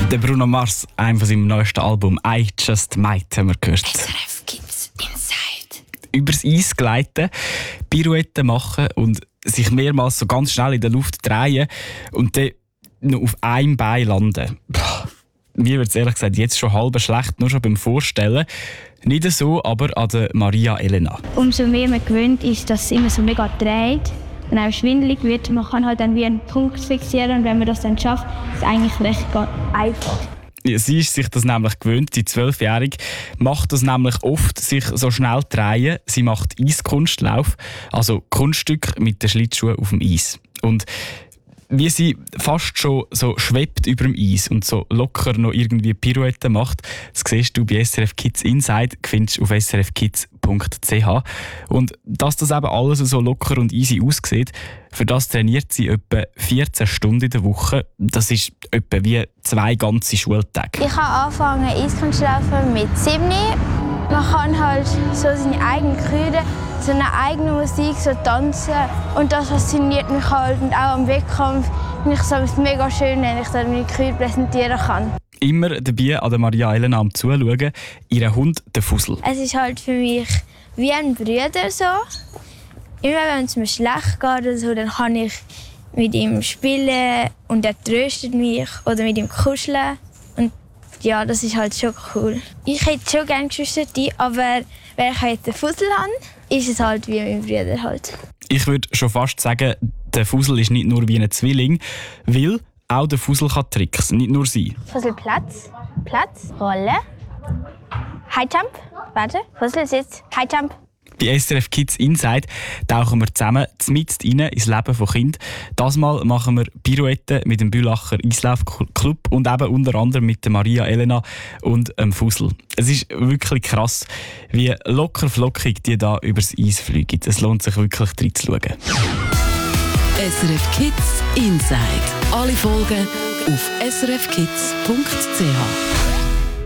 Der Bruno Mars, einem von seinem neuesten Album «I Just Might», haben wir gehört. SRF Kids Inside. Übers Eis gleiten, Pirouetten machen und sich mehrmals so ganz schnell in der Luft drehen und dann noch auf einem Bein landen. Mir wird es ehrlich gesagt jetzt schon halb schlecht, nur schon beim Vorstellen. Nicht so, aber an der Maria Elena. Umso mehr man gewöhnt ist, dass es immer so mega dreht und auch schwindelig wird. Man kann halt dann wie einen Punkt fixieren und wenn man das dann schafft, ist es eigentlich recht einfach. Ja, sie ist sich das nämlich gewöhnt. Die 12-Jährige macht das nämlich oft, sich so schnell drehen. Sie macht Eiskunstlauf, also Kunststück mit den Schlittschuhen auf dem Eis. Und wie sie fast schon so schwebt über dem Eis und so locker noch irgendwie Pirouetten macht, das siehst du bei SRF Kids Inside, findest du auf srfkids.ch. Und dass das eben alles so locker und easy aussieht, für das trainiert sie etwa 14 Stunden in der Woche. Das ist etwa wie 2 ganze Schultage. Ich habe angefangen Eiskunstlaufen mit 7. Man kann halt so seine eigenen Krüde, so eine eigene Musik, so tanzen. Und das fasziniert mich halt. Und auch am Wettkampf finde ich es mega schön, wenn ich dann meine Krüde präsentieren kann. Immer dabei an der Maria Elena am Zuschauen, ihr Hund, der Fussel. Es ist halt für mich wie ein Bruder so. Immer wenn es mir schlecht geht oder so, dann kann ich mit ihm spielen und er tröstet mich oder mit ihm kuscheln. Und ja, das ist halt schon cool. Ich hätte schon gerne Geschwister, aber wenn ich jetzt den Fussel habe, ist es halt wie mein Bruder halt. Ich würde schon fast sagen, der Fussel ist nicht nur wie ein Zwilling, weil auch der Fussel kann Tricks, nicht nur sie. Fussel Platz, Rolle, High Jump, warte, Fussel sitzt, High Jump. Bei SRF Kids Inside tauchen wir zusammen mitten rein ins Leben von Kindern. Das Mal machen wir Pirouetten mit dem Bülacher Eislaufclub und eben unter anderem mit der Maria Elena und dem Fussel. Es ist wirklich krass, wie locker flockig die da übers Eis fliegen. Es lohnt sich wirklich reinzuschauen. SRF Kids Inside. Alle Folgen auf srfkids.ch.